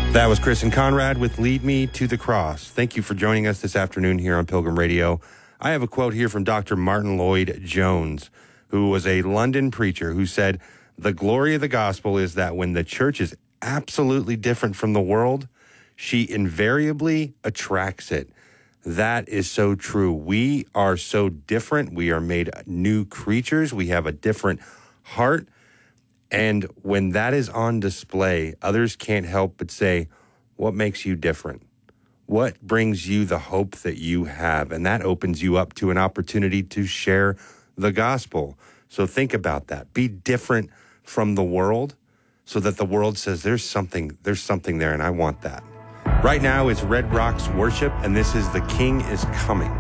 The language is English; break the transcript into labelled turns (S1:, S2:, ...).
S1: That was Chris and Conrad with Lead Me to the Cross. Thank you for joining us this afternoon here on Pilgrim Radio. I have a quote here from Dr. Martin Lloyd-Jones, who was a London preacher who said, "The glory of the gospel is that when the church is absolutely different from the world, she invariably attracts it." That is so true. We are so different. We are made new creatures. We have a different heart. And when that is on display, others can't help but say, what makes you different? What brings you the hope that you have? And that opens you up to an opportunity to share the gospel. So think about that. Be different from the world so that the world says there's something there, and I want that. Right now it's Red Rocks Worship, and this is The King is Coming.